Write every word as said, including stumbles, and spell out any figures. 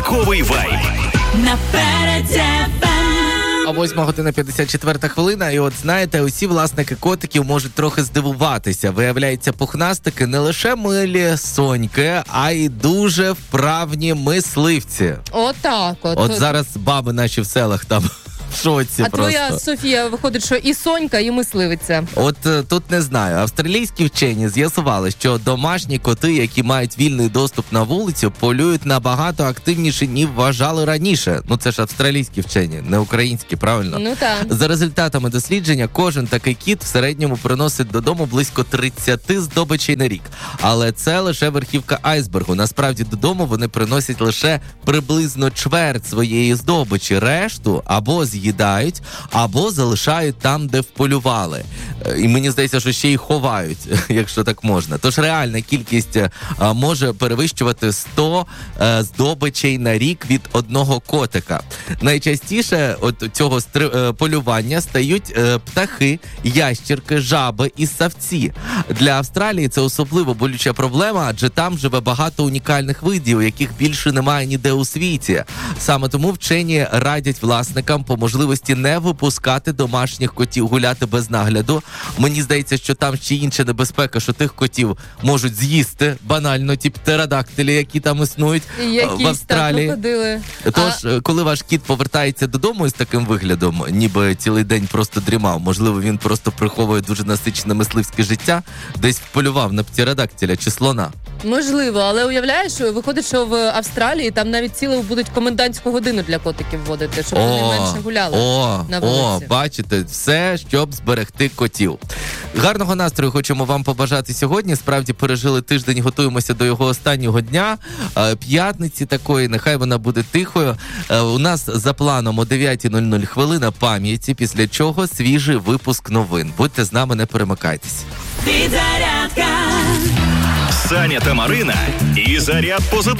ранковий вайб. Наперед А восьма година п'ятдесят четверта хвилина, і от знаєте, усі власники котиків можуть трохи здивуватися. Виявляється, пухнастики не лише милі соньки, а й дуже вправні мисливці. Отак от. От зараз баби наші в селах там в шоці а просто. твоя Софія виходить, що і сонька, і мисливиця. От е, тут не знаю. Австралійські вчені з'ясували, що домашні коти, які мають вільний доступ на вулицю, полюють набагато активніше, ніж вважали раніше. Ну це ж австралійські вчені, не українські, правильно? Ну так. За результатами дослідження, кожен такий кіт в середньому приносить додому близько тридцять здобичей на рік. Але це лише верхівка айсбергу. Насправді додому вони приносять лише приблизно чверть своєї здобичі. Решту або з'їдають, або залишають там, де вполювали. І мені здається, що ще й ховають, якщо так можна. Тож реальна кількість а, може перевищувати сто а, здобичей на рік від одного котика. Найчастіше от цього стри... полювання стають е, птахи, ящірки, жаби і савці. Для Австралії це особливо болюча проблема, адже там живе багато унікальних видів, яких більше немає ніде у світі. Саме тому вчені радять власникам по можливості не випускати домашніх котів гуляти без нагляду. Мені здається, що там ще інша небезпека, що тих котів можуть з'їсти банально ті птеродактилі, які там існують Якісь в Австралії. Так ходили. Тож, а... коли ваш кіт повертається додому із таким виглядом, ніби цілий день просто дрімав, можливо, він просто приховує дуже насичене мисливське життя, десь вполював на птеродактиля чи слона. Можливо, але уявляєш, виходить, що в Австралії там навіть цілу будуть комендантську годину для котиків вводити, щоб вони менше гуляли о, на вулиці. О, бачите, все, щоб зберегти котів. Гарного настрою хочемо вам побажати сьогодні. Справді пережили тиждень, готуємося до його останнього дня. П'ятниці такої, нехай вона буде тихою. У нас за планом о дев'ята нуль нуль хвилина пам'яті, після чого свіжий випуск новин. Будьте з нами, не перемикайтесь. Підзарядка. Саня та Марина і заряд позитиву.